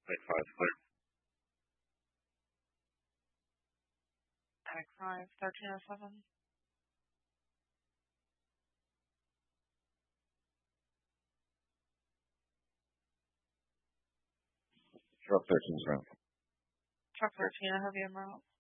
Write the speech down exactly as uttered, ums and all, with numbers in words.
Tech five clear. Tech five, thirteen oh seven. Truck thirteen is around. Truck thirteen, I have you en route.